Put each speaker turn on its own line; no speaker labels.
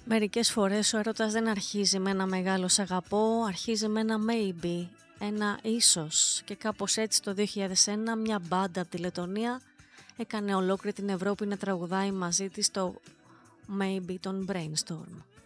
Μερικές φορές ο έρωτας δεν αρχίζει με ένα μεγάλο σ' αγαπώ, αρχίζει με ένα maybe, ένα ίσως. Και κάπως έτσι το 2001 μια μπάντα από τη Λετωνία έκανε ολόκληρη την Ευρώπη να τραγουδάει μαζί της το maybe των Brainstorm.